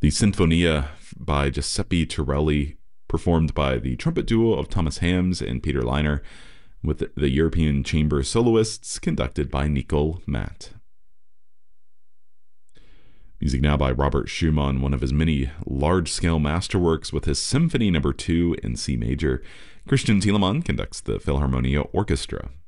The Sinfonia by Giuseppe Torelli, performed by the trumpet duo of Thomas Hams and Peter Leiner, with the European chamber soloists conducted by Nicole Matt. Music now by Robert Schumann, one of his many large-scale masterworks with his Symphony No. 2 in C major. Christian Thielemann conducts the Philharmonia Orchestra.